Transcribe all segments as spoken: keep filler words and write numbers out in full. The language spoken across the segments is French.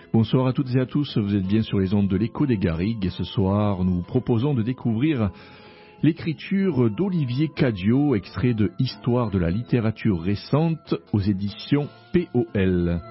Bonsoir à toutes et à tous, vous êtes bien sur les ondes de l'Écho des Garrigues et ce soir nous vous proposons de découvrir l'écriture d'Olivier Cadiot, extrait de Histoire de la littérature récente aux éditions P O L.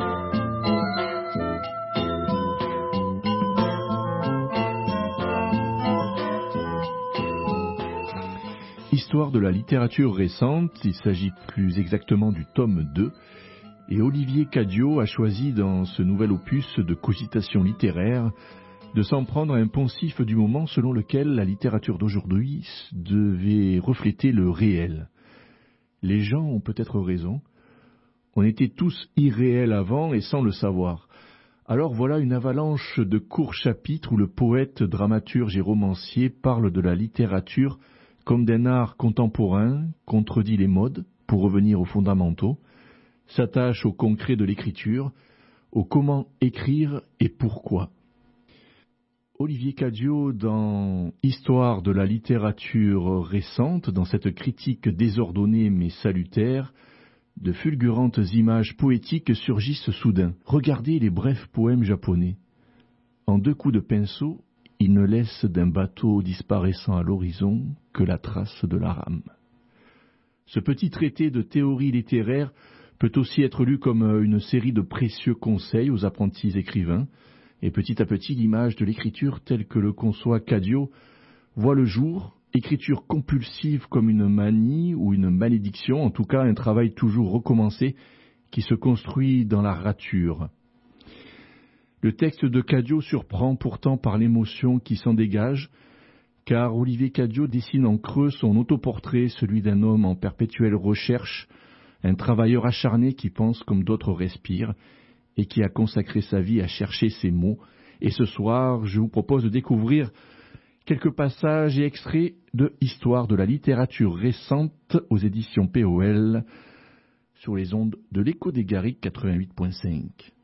Histoire de la littérature récente, il s'agit plus exactement du tome deux, et Olivier Cadiot a choisi dans ce nouvel opus de cogitation littéraire de s'en prendre à un poncif du moment selon lequel la littérature d'aujourd'hui devait refléter le réel. Les gens ont peut-être raison, on était tous irréels avant et sans le savoir. Alors voilà une avalanche de courts chapitres où le poète, dramaturge et romancier parle de la littérature comme d'un art contemporain, contredit les modes pour revenir aux fondamentaux, s'attache au concret de l'écriture, au comment écrire et pourquoi. Olivier Cadiot, dans Histoire de la littérature récente, dans cette critique désordonnée mais salutaire, de fulgurantes images poétiques surgissent soudain. Regardez les brefs poèmes japonais. En deux coups de pinceau, ils ne laissent d'un bateau disparaissant à l'horizon que la trace de la rame. Ce petit traité de théorie littéraire peut aussi être lu comme une série de précieux conseils aux apprentis écrivains, et petit à petit l'image de l'écriture telle que le conçoit Cadiot voit le jour, écriture compulsive comme une manie ou une malédiction, en tout cas un travail toujours recommencé qui se construit dans la rature. Le texte de Cadiot surprend pourtant par l'émotion qui s'en dégage, car Olivier Cadiot dessine en creux son autoportrait, celui d'un homme en perpétuelle recherche, un travailleur acharné qui pense comme d'autres respirent et qui a consacré sa vie à chercher ses mots. Et ce soir, je vous propose de découvrir quelques passages et extraits de Histoire de la littérature récente aux éditions P O L sur les ondes de l'Écho des Garrigues quatre-vingt-huit point cinq.